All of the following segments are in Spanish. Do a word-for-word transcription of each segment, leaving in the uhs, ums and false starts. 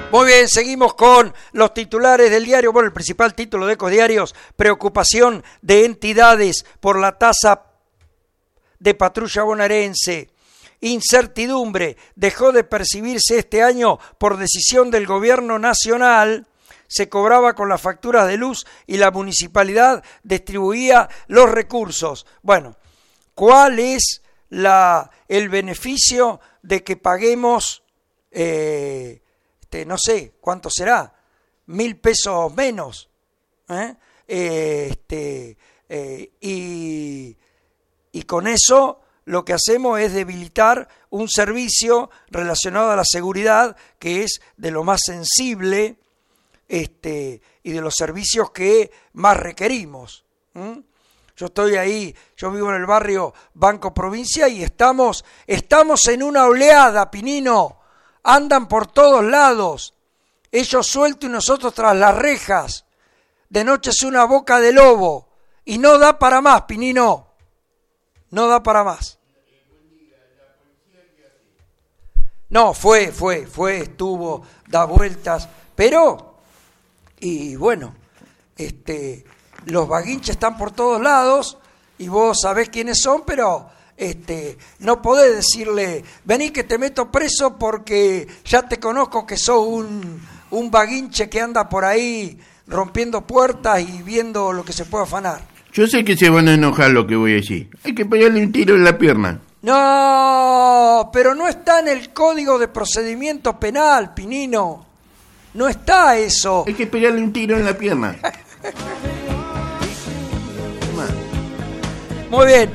Muy bien, seguimos con los titulares del diario. Bueno, el principal título de Ecodiarios: preocupación de entidades por la tasa de patrulla bonaerense. Incertidumbre dejó de percibirse este año por decisión del gobierno nacional. Se cobraba con las facturas de luz y la municipalidad distribuía los recursos. Bueno, ¿cuál es la, el beneficio de que paguemos, eh, este, no sé, cuánto será, mil pesos menos? ¿Eh? Eh, este, eh, y, y con eso lo que hacemos es debilitar un servicio relacionado a la seguridad que es de lo más sensible este, y de los servicios que más requerimos. ¿Mm? Yo estoy ahí, yo vivo en el barrio Banco Provincia y estamos, estamos en una oleada, Pinino. Andan por todos lados, ellos sueltos y nosotros tras las rejas. De noche es una boca de lobo y no da para más, Pinino. No da para más. No, fue, fue, fue, estuvo, da vueltas, pero, y bueno, este, los vaguinches están por todos lados y vos sabés quiénes son, pero este, no podés decirle, vení que te meto preso porque ya te conozco que sos un, un vaguinche que anda por ahí rompiendo puertas y viendo lo que se puede afanar. Yo sé que se van a enojar lo que voy a decir. Hay que pegarle un tiro en la pierna. No, pero no está en el Código de Procedimiento Penal, Pinino. No está eso. Hay que pegarle un tiro en la pierna. Muy bien.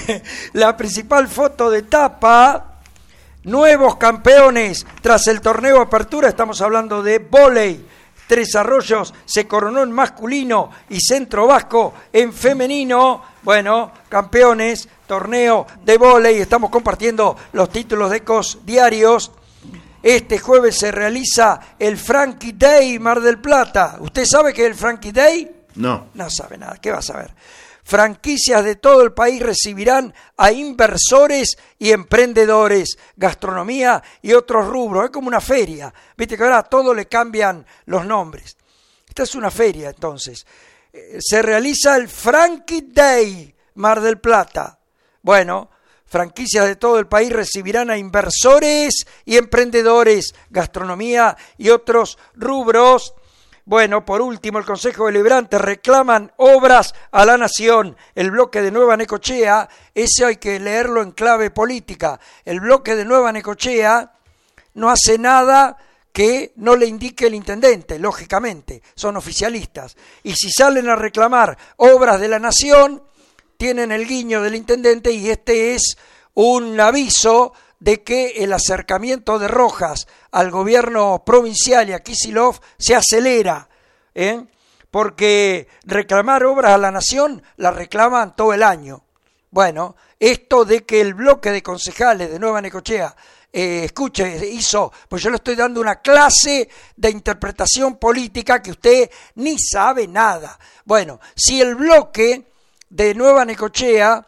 La principal foto de tapa: nuevos campeones tras el torneo Apertura. Estamos hablando de vóley. Tres Arroyos se coronó en masculino y Centro Vasco en femenino. Bueno, campeones, torneo de vóley. Estamos compartiendo los títulos de Ecodiarios. Este jueves se realiza el Frankie Day Mar del Plata. ¿Usted sabe qué es el Frankie Day? No. No sabe nada. ¿Qué va a saber? Franquicias de todo el país recibirán a inversores y emprendedores, gastronomía y otros rubros. Es como una feria. Viste que ahora a todo le cambian los nombres. Esta es una feria, entonces. Eh, se realiza el Frankie Day Mar del Plata. Bueno, franquicias de todo el país recibirán a inversores y emprendedores, gastronomía y otros rubros. Bueno, por último, el Consejo Deliberante reclaman obras a la Nación. El bloque de Nueva Necochea, ese hay que leerlo en clave política. El bloque de Nueva Necochea no hace nada que no le indique el intendente, lógicamente, son oficialistas. Y si salen a reclamar obras de la Nación, tienen el guiño del intendente y este es un aviso de que el acercamiento de Rojas al gobierno provincial y a Kicillof se acelera, ¿eh? Porque reclamar obras a la Nación la reclaman todo el año. Bueno, esto de que el bloque de concejales de Nueva Necochea, eh, escuche, hizo, pues yo le estoy dando una clase de interpretación política que usted ni sabe nada. Bueno, si el bloque de Nueva Necochea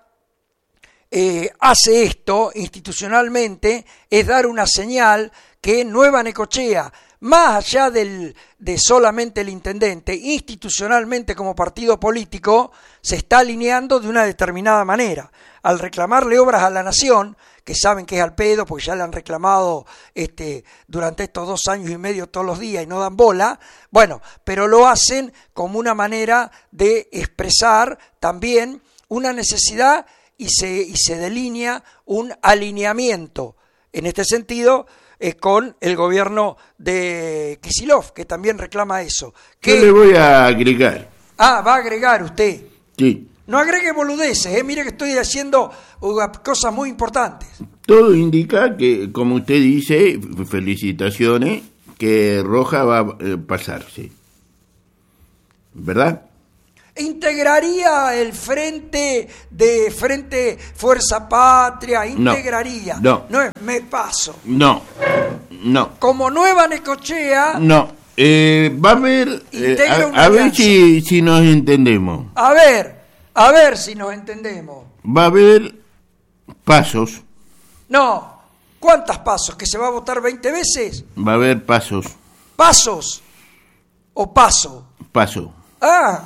Eh, hace esto institucionalmente, es dar una señal que Nueva Necochea, más allá del, de solamente el intendente, institucionalmente como partido político, se está alineando de una determinada manera. Al reclamarle obras a la Nación, que saben que es al pedo, porque ya le han reclamado este, durante estos dos años y medio todos los días y no dan bola, bueno, pero lo hacen como una manera de expresar también una necesidad y se, y se delinea un alineamiento, en este sentido, eh, con el gobierno de Kicillof, que también reclama eso. Que... Yo le voy a agregar. Ah, va a agregar usted. Sí. No agregue boludeces, eh. Mire que estoy haciendo uh, cosas muy importantes. Todo indica que, como usted dice, felicitaciones, que Roja va a eh, pasarse. ¿Verdad? Integraría el frente de Frente Fuerza Patria, integraría. No, no. No es me paso. No, no. Como Nueva Necochea. No, eh, va a haber, eh, a, a ver si, si nos entendemos. A ver, a ver si nos entendemos. Va a haber pasos. No, ¿cuántos pasos? ¿Que se va a votar veinte veces? Va a haber pasos. ¿Pasos o paso? Paso. Ah,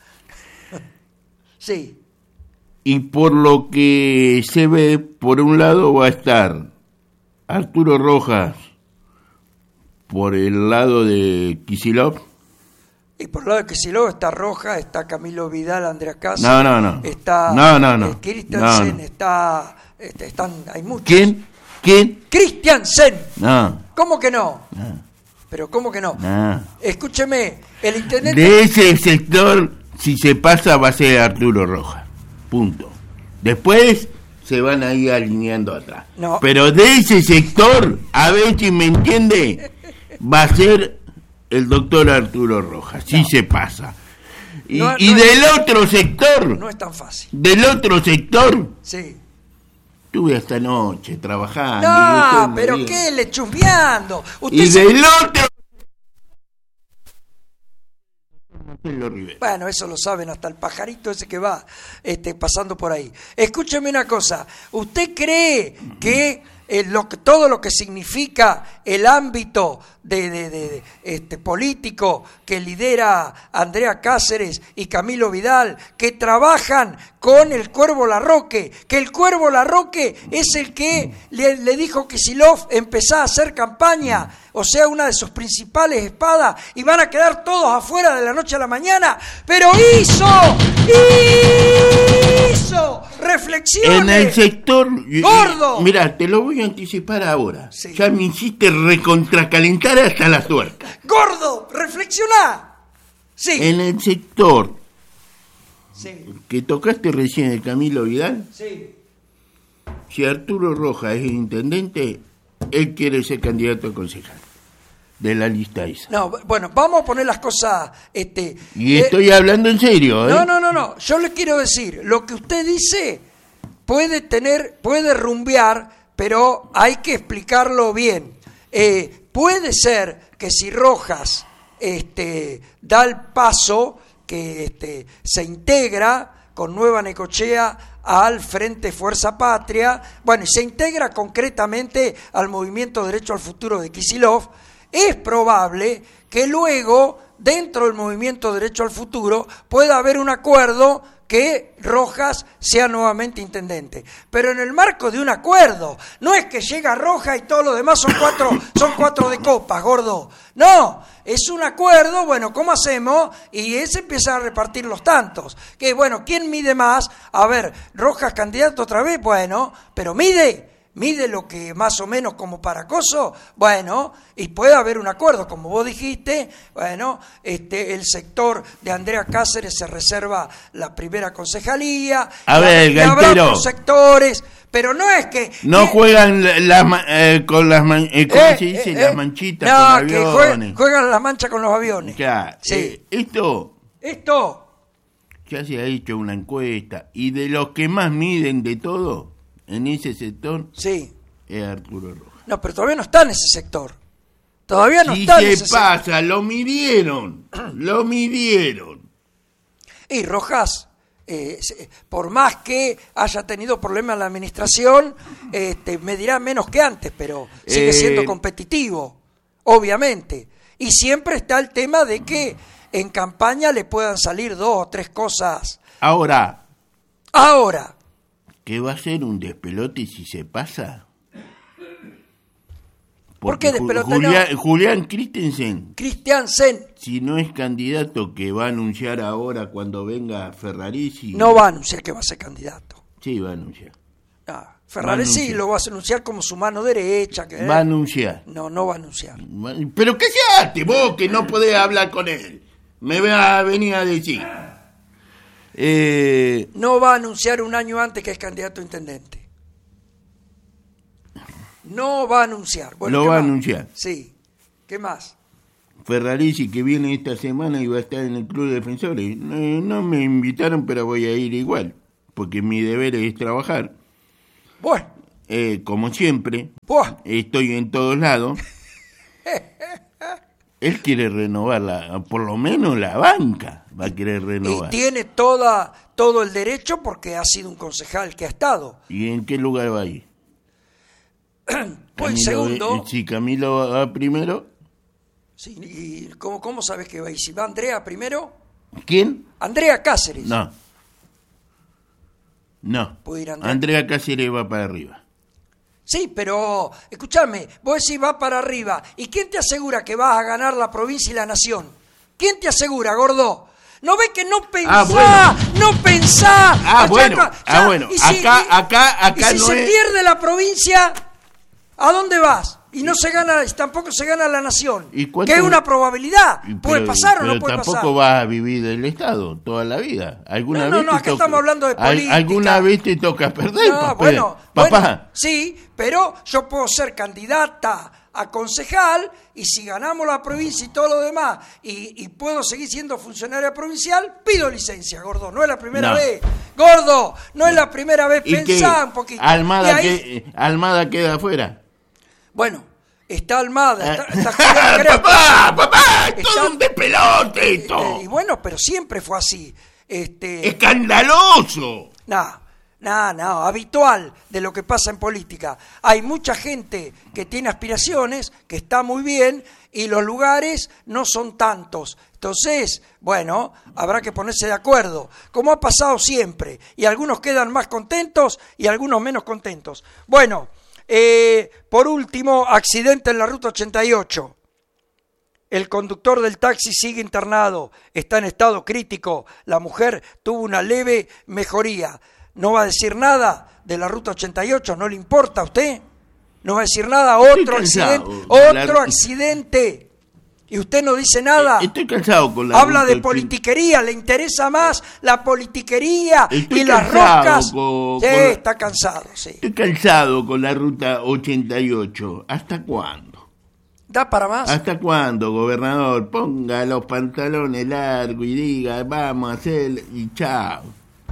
sí. Y por lo que se ve, por un lado va a estar Arturo Rojas por el lado de Kicillof. Y por el lado de Kicillof está Rojas, está Camilo Vidal, Andrea Cáceres. No, no, no. Está no, no, no. Eh, Christiansen, no, no. está, este, están, hay muchos. ¿Quién? ¿Quién? Christiansen. No. ¿Cómo que no? no. Pero ¿cómo que no? no. Escúcheme, el intendente... De ese sector, si se pasa, va a ser Arturo Rojas. Punto. Después se van a ir alineando atrás. No. Pero de ese sector, a ver si me entiende, va a ser el doctor Arturo Rojas. Si no. se pasa. Y, no, y no del es, otro sector... No es tan fácil. Del otro sector... Sí. Estuve hasta anoche trabajando. No, pero bien. ¿Qué? Le chusmeando. Usted y se... del otro... Bueno, eso lo saben hasta el pajarito ese que va este, pasando por ahí. Escúcheme una cosa. ¿Usted cree que eh, lo que, todo lo que significa el ámbito de, de, de, de este político que lidera Andrea Cáceres y Camilo Vidal, que trabajan con el Cuervo Larroque, que el Cuervo Larroque es el que le, le dijo que Kicillof empezá a hacer campaña, o sea, una de sus principales espadas, y van a quedar todos afuera de la noche a la mañana, pero hizo, hizo reflexiones. En el sector... ¡Gordo! Mira, te lo voy a anticipar ahora. Sí. Ya me hiciste recontracalentar hasta la tuerca. ¡Gordo! ¡Reflexioná! Sí. En el sector sí. que tocaste recién de Camilo Vidal, sí. si Arturo Rojas es el intendente, él quiere ser candidato a concejal de la lista esa. No, bueno, vamos a poner las cosas... Este, y eh, estoy hablando en serio, ¿eh? No, no, no, no. Yo le quiero decir, lo que usted dice puede tener, puede rumbear, pero hay que explicarlo bien. Eh, puede ser que si Rojas este, da el paso, que este, se integra con Nueva Necochea al Frente Fuerza Patria, bueno, y se integra concretamente al Movimiento Derecho al Futuro de Kicillof, es probable que luego, dentro del Movimiento Derecho al Futuro, pueda haber un acuerdo que Rojas sea nuevamente intendente. Pero en el marco de un acuerdo, no es que llega Rojas y todos los demás son cuatro, son cuatro de copas, gordo. No, es un acuerdo, bueno, ¿cómo hacemos? Y ese empieza a repartir los tantos. Que bueno, ¿quién mide más? A ver, Rojas candidato otra vez, bueno, pero mide... mide lo que más o menos como para acoso, bueno, y puede haber un acuerdo, como vos dijiste, bueno, este, el sector de Andrea Cáceres se reserva la primera concejalía, a y, ver, y habrá otros sectores, pero no es que... No que, juegan la, la, eh, con las, man, eh, ¿cómo eh, se dice? Eh, las eh, manchitas no, con aviones. No, que juegan, juegan la mancha con los aviones. Claro, sí. eh, esto... Esto... Ya se ha hecho una encuesta, y de los que más miden de todo... en ese sector, sí, es Arturo Rojas. No, pero todavía no está en ese sector. Todavía no si está en ese sector. sector. ¿Qué pasa? Lo midieron. Lo midieron. Y Rojas, eh, por más que haya tenido problemas en la administración, este, medirá menos que antes, pero sigue siendo eh... competitivo, obviamente. Y siempre está el tema de que en campaña le puedan salir dos o tres cosas. Ahora. Ahora. ¿Qué va a ser un despelote si se pasa? Porque ¿Por qué despelote? Julián, no. Julián Christensen. Christiansen. Si no es candidato, que va a anunciar ahora cuando venga Ferraresi. No va a anunciar que va a ser candidato. Sí, va a anunciar. Ah, Ferraresi lo va a anunciar como su mano derecha. Que, va a anunciar. No, no va a anunciar. Pero ¿qué se hace vos que no podés hablar con él? Me va a venir a decir. Eh, no va a anunciar un año antes que es candidato a intendente. No va a anunciar. Bueno, lo va más? a anunciar. Sí. ¿Qué más? Ferraresi, que viene esta semana y va a estar en el Club de Defensores. No, no me invitaron, pero voy a ir igual, porque mi deber es trabajar. Bueno. Eh, como siempre, Buah. Estoy en todos lados. Él quiere renovar, la, por lo menos la banca va a querer renovar. Y tiene toda, todo el derecho porque ha sido un concejal que ha estado. ¿Y en qué lugar va a ir? Pues Camilo, segundo. Si Camilo va primero. Sí, ¿y cómo, cómo sabes que va? ¿Y si va Andrea primero? ¿Quién? Andrea Cáceres. No. No. ¿Puede ir Andrea? Andrea Cáceres va para arriba. Sí, pero, escúchame, vos decís va para arriba. ¿Y quién te asegura que vas a ganar la provincia y la nación? ¿Quién te asegura, gordo? ¿No ves que no pensás? Ah, bueno. ¡No pensás! Ah, bueno, ya, ah, bueno. Y si, acá, y, acá, acá y si no se es... pierde la provincia, ¿a dónde vas? Y no se gana, tampoco se gana la nación. ¿Y cuánto... Que es una probabilidad. Pero, ¿Puede pasar o no puede tampoco pasar? tampoco vas a vivir del Estado toda la vida. ¿Alguna No, no, vez no, te acá toca... estamos hablando de política. ¿Alguna vez te toca perder, No, papá? bueno, papá. bueno, sí, pero yo puedo ser candidata a concejal y si ganamos la provincia y todo lo demás y, y puedo seguir siendo funcionaria provincial, pido licencia, gordo. No es la primera No. vez. Gordo, no es la primera vez. ¿Y Pensá qué? un poquito. Almada, Y ahí- que, Almada queda afuera. Bueno, está Almada, está, Ah. está Julián Crespo. ¡Papá! ¡Papá! ¡Es Está- todo un despelote esto! Eh, y bueno, pero siempre fue así. Este, ¡Escandaloso! No, no, no, habitual de lo que pasa en política. Hay mucha gente que tiene aspiraciones, que está muy bien, y los lugares no son tantos. Entonces, bueno, habrá que ponerse de acuerdo, como ha pasado siempre. Y algunos quedan más contentos y algunos menos contentos. Bueno, eh, por último, accidente en la ruta ochenta y ocho. El conductor del taxi sigue internado, está en estado crítico. La mujer tuvo una leve mejoría. ¿No va a decir nada de la ruta ochenta y ocho? ¿No le importa a usted? ¿No va a decir nada? Otro accidente, otro La- accidente. Y usted no dice nada. Estoy cansado con la Habla ruta de ochenta. politiquería, le interesa más la politiquería Estoy y las cansado roscas. con- Sí, con la- está cansado, sí. Estoy cansado con la ruta ochenta y ocho. ¿Hasta cuándo? ¿Da para más? ¿Hasta cuándo, gobernador? Ponga los pantalones largos y diga, vamos a hacer y chao.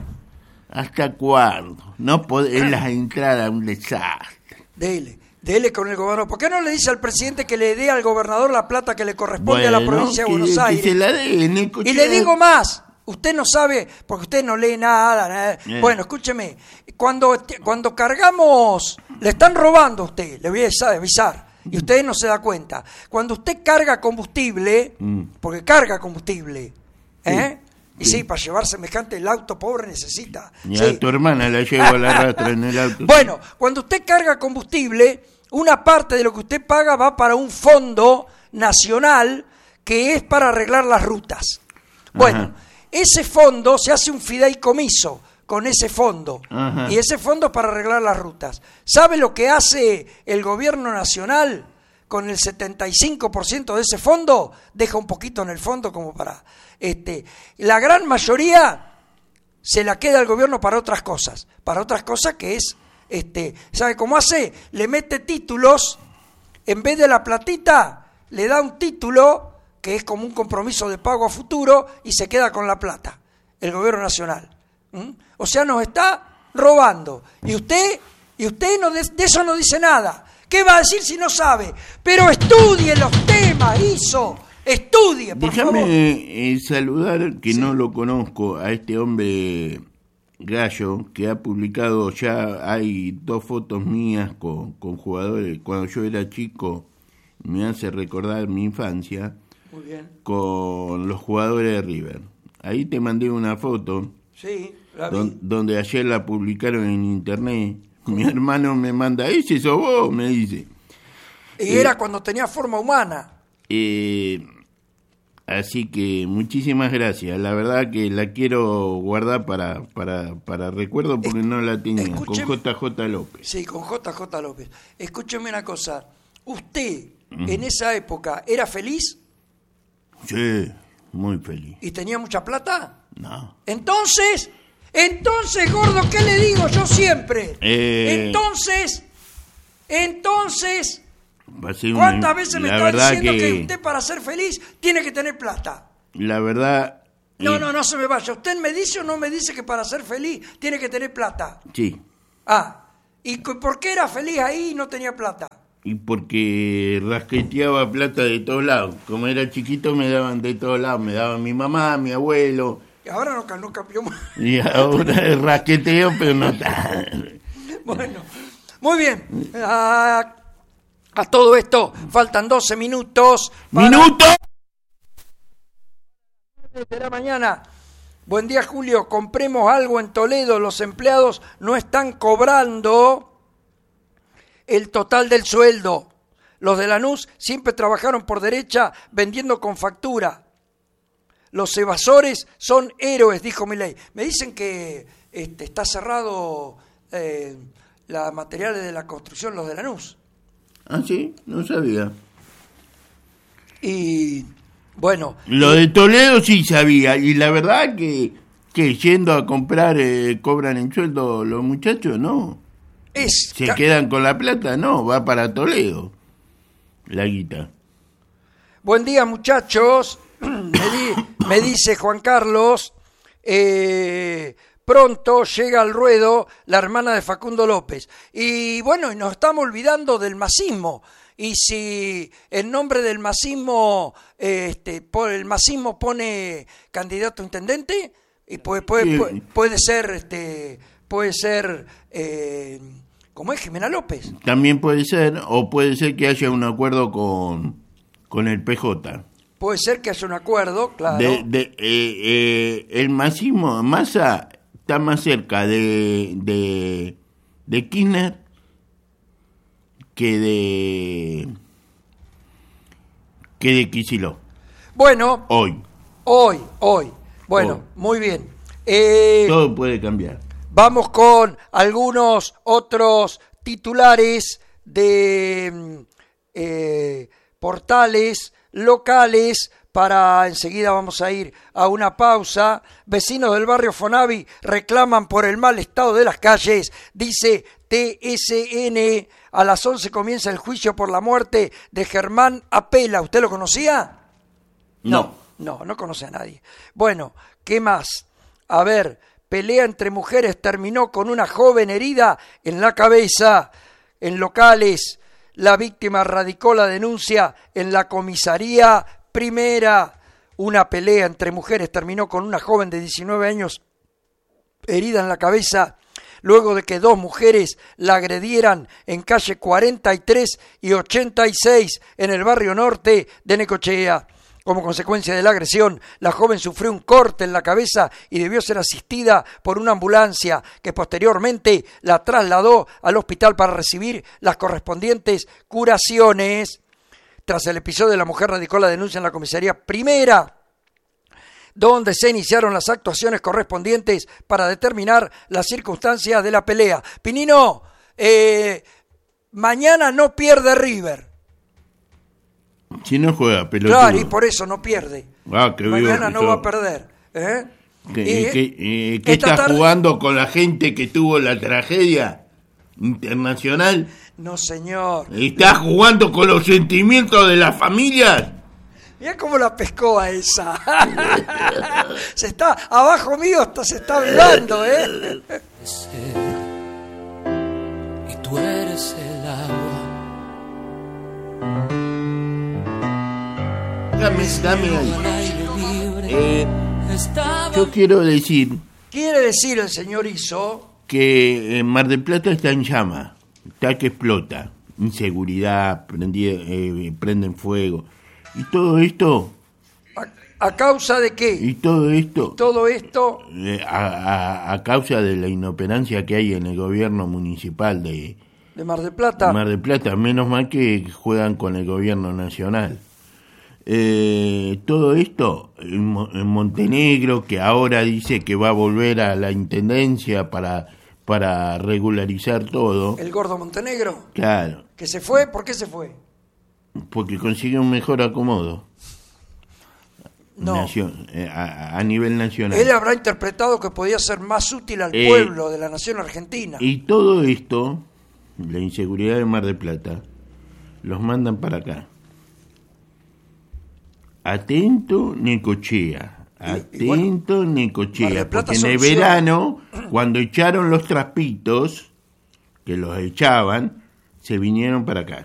¿Hasta cuándo? No podés las entradas un desastre. Dele, dele con el gobernador. ¿Por qué no le dice al presidente que le dé al gobernador la plata que le corresponde a la Bueno, provincia de que- Buenos que Aires? se la den, escuché. Y le digo más, usted no sabe, porque usted no lee nada. nada. Eh. Bueno, escúcheme, cuando, cuando cargamos, le están robando a usted, le voy a avisar, y usted no se da cuenta. Cuando usted carga combustible, Mm. porque carga combustible, ¿eh? Y Sí. sí, para llevar semejante, el auto pobre necesita. Y Sí. a tu hermana la llevo a la rastra en el auto. Bueno, cuando usted carga combustible, una parte de lo que usted paga va para un fondo nacional que es para arreglar las rutas. Bueno, Ajá. ese fondo se hace un fideicomiso con ese fondo. Ajá. Y ese fondo es para arreglar las rutas. ¿Sabe lo que hace el gobierno nacional con el setenta y cinco por ciento de ese fondo? Deja un poquito en el fondo como para... este La gran mayoría se la queda el gobierno para otras cosas. Para otras cosas que es... este ¿Sabe cómo hace? Le mete títulos, en vez de la platita, le da un título que es como un compromiso de pago a futuro y se queda con la plata, el gobierno nacional. ¿Mm? O sea, nos está robando. Y usted, y usted no de, de eso no dice nada. ¿Qué va a decir si no sabe? Pero estudie los temas, hizo. Estudie, por Déjame favor. eh, saludar, que Sí. no lo conozco, a este hombre Gallo, que ha publicado ya, hay dos fotos mías con, con jugadores, cuando yo era chico, me hace recordar mi infancia, Muy bien. con los jugadores de River. Ahí te mandé una foto, Sí, la vi. don- donde ayer la publicaron en internet. Mi hermano me manda, ese sos vos, me dice. Y eh, era cuando tenía forma humana. Eh, así que muchísimas gracias. La verdad que la quiero guardar para para, para recuerdo porque Es- no la tenía. escuche- Con J J López. Sí, con J J López. Escúcheme una cosa. ¿Usted en esa época era feliz Sí, muy feliz. y tenía mucha plata? No. Entonces, entonces, gordo, ¿qué le digo yo siempre? Eh. Entonces, entonces, Pasé una- ¿cuántas veces me la está verdad diciendo que... que, usted para ser feliz tiene que tener plata? la verdad No, eh, no, no se me vaya. ¿Usted me dice o no me dice que para ser feliz tiene que tener plata? Sí. Ah, ¿y cu- por qué era feliz ahí y no tenía plata? Y porque rasqueteaba plata de todos lados. Como era chiquito me daban de todos lados. Me daban mi mamá, mi abuelo. Y ahora no, ca- no cambió más. Y ahora rasqueteo, pero no tan. Bueno, muy bien. Ah, A todo esto faltan doce minutos. ¡Minuto! De la mañana. Buen día, Julio. Compremos algo en Toledo. Los empleados no están cobrando el total del sueldo. Los de Lanús siempre trabajaron por derecha vendiendo con factura. Los evasores son héroes, dijo Milei. Me dicen que este, está cerrado eh, la materiales de la construcción, los de Lanús. Ah, sí, no sabía. Y bueno. Lo de Toledo sí sabía, y la verdad que, que yendo a comprar eh, cobran el sueldo los muchachos, no. Es Se ca- quedan con la plata, no, va para Toledo, la guita. Buen día, muchachos. me, di- me dice Juan Carlos, eh, pronto llega al ruedo la hermana de Facundo López. Y bueno, y nos estamos olvidando del masismo. Y si en nombre del masismo, eh, este, por el masismo pone candidato a intendente, y puede, puede, Sí. puede, puede ser, este, puede ser, eh, ¿cómo es? Jimena López. También puede ser, o puede ser que haya un acuerdo con, con el P J. Puede ser que haya un acuerdo, claro. De, de, eh, eh, el masismo, Massa está más cerca de, de, de Kirchner que de que de Kicillof. Bueno, Hoy. hoy, hoy. Bueno, Hoy. muy bien. Eh, Todo puede cambiar. Vamos con algunos otros titulares de mm, eh, portales locales. Para enseguida vamos a ir a una pausa. Vecinos del barrio Fonavi reclaman por el mal estado de las calles. Dice T S N. A las once comienza el juicio por la muerte de Germán Apela. ¿Usted lo conocía? No. No, no conoce a nadie. Bueno, ¿qué más? A ver, pelea entre mujeres terminó con una joven herida en la cabeza. En locales, la víctima radicó la denuncia en la comisaría primera. Una pelea entre mujeres terminó con una joven de diecinueve años herida en la cabeza, luego de que dos mujeres la agredieran en calle cuarenta y tres y ochenta y seis en el barrio norte de Necochea. Como consecuencia de la agresión, la joven sufrió un corte en la cabeza y debió ser asistida por una ambulancia que posteriormente la trasladó al hospital para recibir las correspondientes curaciones. Tras el episodio, la mujer radicó la denuncia en la comisaría primera, donde se iniciaron las actuaciones correspondientes para determinar las circunstancias de la pelea. Pinino, eh, mañana no pierde River. Si no juega, pelotudo. Claro, y por eso no pierde. Ah, qué Mañana vivo no que va a sos. perder. ¿eh? ¿Qué, Y, eh, qué- eh, qué esta está tarde- jugando con la gente que tuvo la tragedia internacional? No, señor. ¿Está jugando con los sentimientos de las familias? Mirá cómo la pescó a esa. Se está, abajo mío hasta se está hablando, ¿eh? Y tú eres el agua. Dame, dame ahí. Al aire libre. Eh, Estaba yo quiero decir Quiere decir el señor Iso, que en Mar del Plata está en llama, está que explota, inseguridad, prendí- eh, prenden fuego, y todo esto, a, a causa de qué? y todo esto, Todo esto, eh, a, a- a causa de la inoperancia que hay en el gobierno municipal de de Mar del Plata. Mar del Plata, menos mal que juegan con el gobierno nacional. Eh, todo esto en, Mo- en Montenegro, que ahora dice que va a volver a la intendencia para, para regularizar todo, El gordo Montenegro, claro, que se fue, ¿por qué se fue? porque consigue un mejor acomodo. No. Nación- eh, a, a nivel nacional. Él habrá interpretado que podía ser más útil al Eh, pueblo de la nación argentina. Y todo esto, la inseguridad de Mar del Plata, los mandan para acá. Atento, Necochea. Y- y bueno, Atento, Mar del Necochea. Plata Porque en el soluciona. verano, cuando echaron los trapitos, que los echaban, se vinieron para acá.